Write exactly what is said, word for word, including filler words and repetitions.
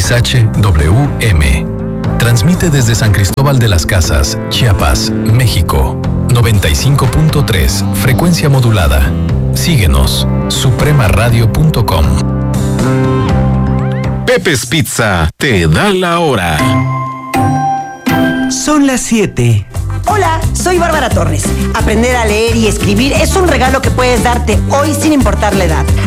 X H W M. Transmite desde San Cristóbal de las Casas, Chiapas, México. noventa y cinco punto tres, frecuencia modulada. Síguenos, suprema radio punto com. Pepe's Pizza te da la hora. Son las siete. Hola, soy Bárbara Torres. Aprender a leer y escribir es un regalo que puedes darte hoy sin importar la edad.